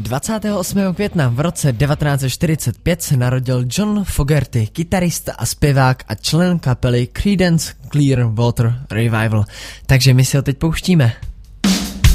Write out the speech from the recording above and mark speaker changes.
Speaker 1: 28. května v roce 1945 se narodil John Fogerty, kytarista a zpěvák a člen kapely Creedence Clearwater Revival. Takže my si ho teď pouštíme.